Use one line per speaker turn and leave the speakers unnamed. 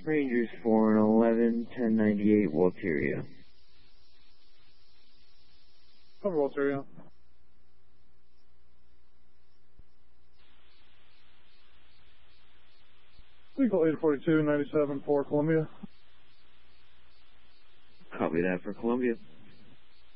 Rangers for an 11-1098 Walteria.
Cover Walteria. Eagle 842, 97 for Columbia.
Copy that for Columbia.